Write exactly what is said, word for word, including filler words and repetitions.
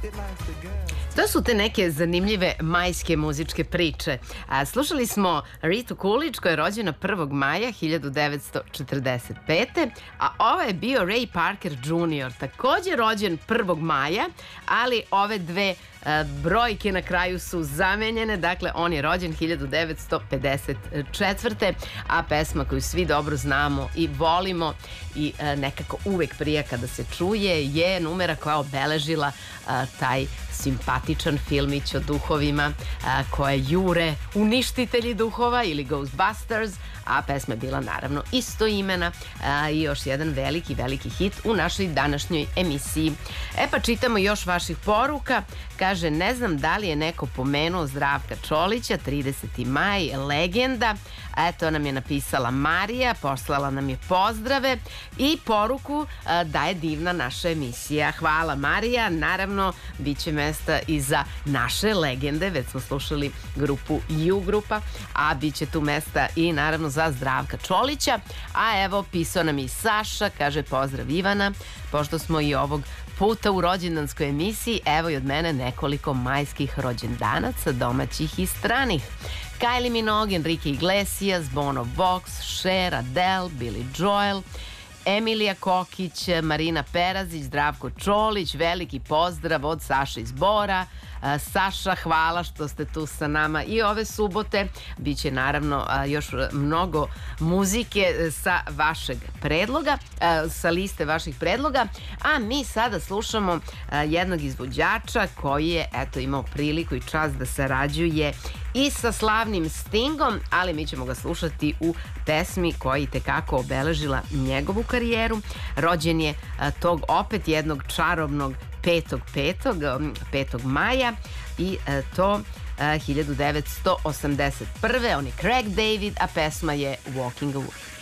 To su te neke zanimljive majske muzičke priče. A, slušali smo Ritu Coolidge koja je rođena prvog maja hiljadu devetsto četrdeset pete. A ovo je bio Ray Parker junior takođe rođen prvog maja, ali ove dve a, brojke na kraju su zamenjene. Dakle, on je rođen hiljadu devetsto pedeset četvrte. A pesma koju svi dobro znamo i volimo i a, nekako uvek prija kada se čuje je numera koja obeležila a, taj simpatičan filmić o duhovima a, koje jure uništitelji duhova ili Ghostbusters, a pesma je bila naravno istoimena a, i još jedan veliki, veliki hit u našoj današnjoj emisiji. E pa čitamo još vaših poruka. Kaže, ne znam da li je neko pomenuo Zdravka Čolića, trideseti maj, legenda. Eto nam je napisala Marija, poslala nam je pozdrave i poruku a, da je divna naša emisija. Hvala Marija, naravno bit će mesta i za naše legende, već smo slušali grupu U grupa, a bit će tu mesta i naravno za Zdravka Čolića. A evo, pisao nam i Saša, kaže pozdrav Ivana, pošto smo i ovog puta u rođendanskoj emisiji, evo i od mene nekoliko majskih rođendanaca, domaćih i stranih. Kylie Minogue, Enrique Iglesias, Bono Vox, Cher, Adele, Billy Joel, Emilija Kokić, Marina Perazić, Zdravko Čolić, veliki pozdrav od Saše iz Bora. Saša, hvala što ste tu sa nama i ove subote. Biće naravno još mnogo muzike sa vašeg predloga, sa liste vaših predloga, a mi sada slušamo jednog izvođača koji je eto imao priliku i čast da sarađuje i sa slavnim Stingom, ali mi ćemo ga slušati u pesmi koja je tekako obeležila njegovu karijeru. Rođen je tog opet jednog čarobnog petog petog, petog maja i to hiljadu devetsto osamdeset prve. On je Craig David, a pesma je Walking Away.